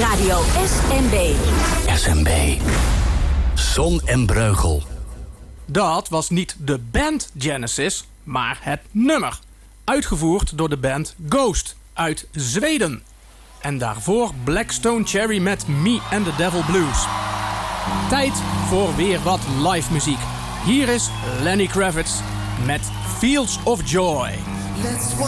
Radio SMB. SMB. Zon en Breugel. Dat was niet de band Genesis, maar het nummer. Uitgevoerd door de band Ghost uit Zweden. En daarvoor Blackstone Cherry met Me and the Devil Blues. Tijd voor weer wat live muziek. Hier is Lenny Kravitz met Fields of Joy. Let's